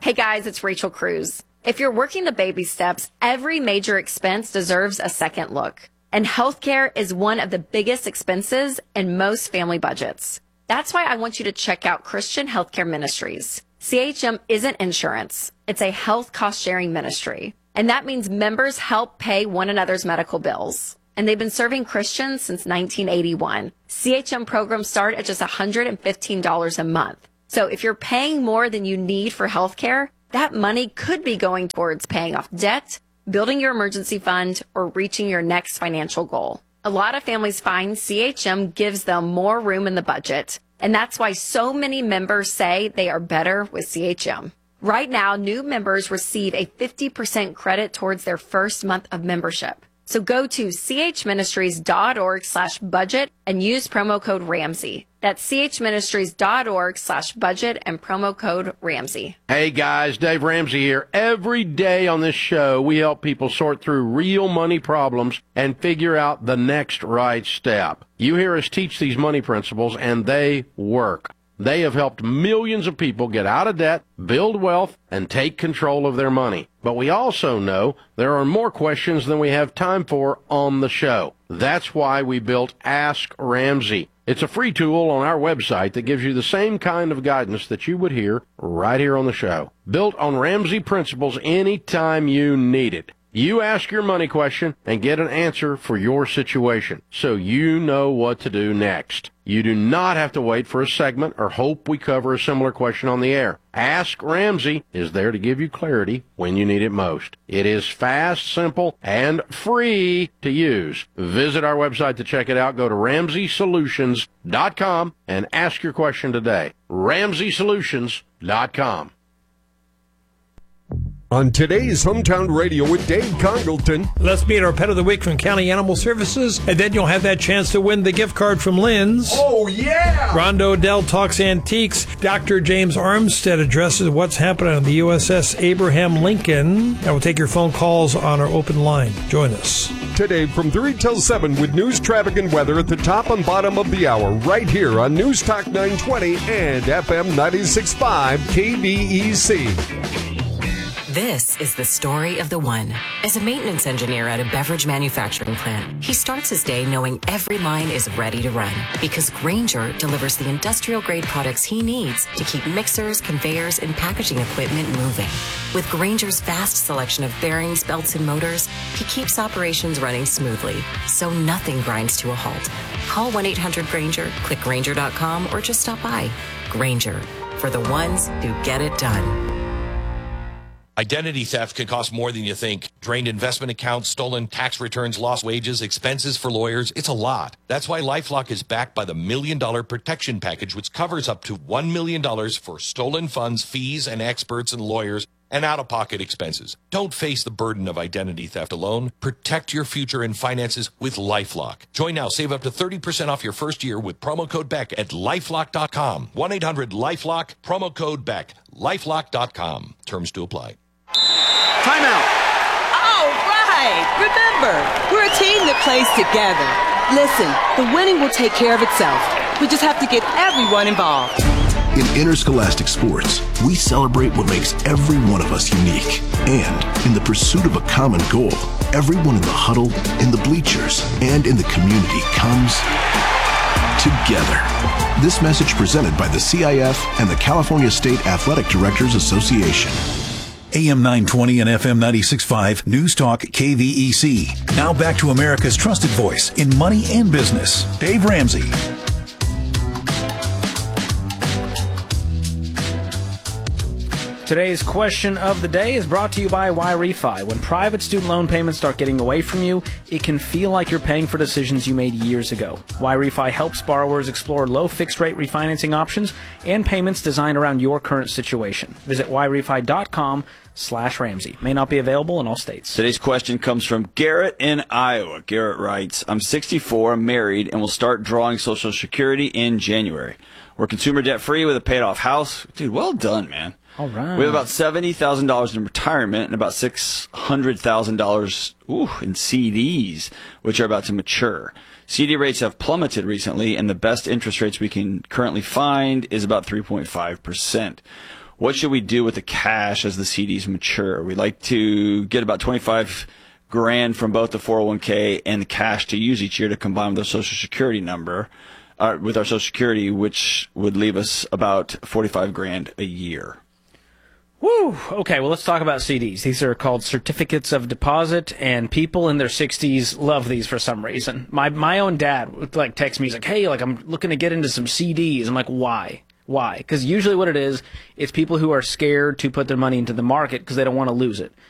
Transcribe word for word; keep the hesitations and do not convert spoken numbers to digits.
Hey guys, it's Rachel Cruz. If you're working the baby steps, every major expense deserves a second look. And healthcare is one of the biggest expenses in most family budgets. That's why I want you to check out Christian Healthcare Ministries. C H M isn't insurance. It's a health cost-sharing ministry. And that means members help pay one another's medical bills. And they've been serving Christians since nineteen eighty-one. C H M programs start at just one hundred fifteen dollars a month. So if you're paying more than you need for healthcare, that money could be going towards paying off debt, building your emergency fund, or reaching your next financial goal. A lot of families find C H M gives them more room in the budget, and that's why so many members say they are better with C H M. Right now, new members receive a fifty percent credit towards their first month of membership. So go to chministries.org slash budget and use promo code Ramsey. That's chministries.org slash budget and promo code Ramsey. Hey guys, Dave Ramsey here. Every day on this show, we help people sort through real money problems and figure out the next right step. You hear us teach these money principles, and they work. They have helped millions of people get out of debt, build wealth, and take control of their money. But we also know there are more questions than we have time for on the show. That's why we built Ask Ramsey. It's a free tool on our website that gives you the same kind of guidance that you would hear right here on the show. Built on Ramsey principles anytime you need it. You ask your money question and get an answer for your situation, so you know what to do next. You do not have to wait for a segment or hope we cover a similar question on the air. Ask Ramsey is there to give you clarity when you need it most. It is fast, simple, and free to use. Visit our website to check it out. Go to ramsey solutions dot com and ask your question today. ramsey solutions dot com. On today's Hometown Radio with Dave Congleton. Let's meet our Pet of the Week from County Animal Services, and then you'll have that chance to win the gift card from Lynn's. Oh, yeah! Rondo Odell talks antiques. Doctor James Armstead addresses what's happening on the U S S Abraham Lincoln. And we'll take your phone calls on our open line. Join us. Today from three till seven with news, traffic, and weather at the top and bottom of the hour, right here on News Talk nine twenty and F M ninety-six point five K V E C. This is the story of the one. As a maintenance engineer at a beverage manufacturing plant, he starts his day knowing every line is ready to run because Grainger delivers the industrial-grade products he needs to keep mixers, conveyors, and packaging equipment moving. With Grainger's vast selection of bearings, belts, and motors, he keeps operations running smoothly, so nothing grinds to a halt. Call one eight hundred Grainger, click Grainger dot com, or just stop by. Grainger, for the ones who get it done. Identity theft can cost more than you think. Drained investment accounts, stolen tax returns, lost wages, expenses for lawyers. It's a lot. That's why LifeLock is backed by the Million Dollar Protection Package, which covers up to one million dollars for stolen funds, fees, and experts and lawyers, and out-of-pocket expenses. Don't face the burden of identity theft alone. Protect your future and finances with LifeLock. Join now. Save up to thirty percent off your first year with promo code Beck at lifelock dot com. one eight hundred LifeLock, promo code Beck, lifelock dot com. Terms to apply. Timeout. All right. Remember, we're a team that plays together. Listen, the winning will take care of itself. We just have to get everyone involved. In interscholastic sports, we celebrate what makes every one of us unique. And in the pursuit of a common goal, everyone in the huddle, in the bleachers, and in the community comes together. This message presented by the C I F and the California State Athletic Directors Association. A M nine twenty and F M ninety-six point five News Talk K V E C. Now back to America's trusted voice in money and business, Dave Ramsey. Today's question of the day is brought to you by Y-Refi. When private student loan payments start getting away from you, it can feel like you're paying for decisions you made years ago. Y-Refi helps borrowers explore low fixed-rate refinancing options and payments designed around your current situation. Visit Y Refi dot com slash Ramsey. May not be available in all states. Today's question comes from Garrett in Iowa. Garrett writes, I'm sixty-four, I'm married, and will start drawing Social Security in January. We're consumer debt-free with a paid-off house. Dude, well done, man. All right. We have about seventy thousand dollars in retirement and about six hundred thousand dollars ooh, in C Ds, which are about to mature. C D rates have plummeted recently, and the best interest rates we can currently find is about three point five percent. What should we do with the cash as the C Ds mature? We like to get about twenty-five grand from both the four oh one k and the cash to use each year to combine with our Social Security number, uh, with our Social Security, which would leave us about forty-five grand a year. Woo! Okay, well, let's talk about C Ds. These are called certificates of deposit, and people in their sixties love these for some reason. My my own dad would, like, text me. He's like, hey, like, I'm looking to get into some C Ds. I'm like, why? Why? Because usually what it is, it's people who are scared to put their money into the market because they don't want to lose it.